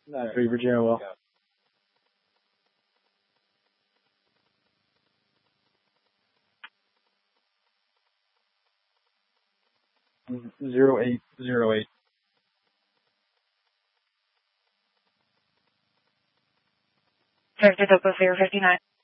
9-3 Virginia Will. Yeah. 0808. Vector Topo 059.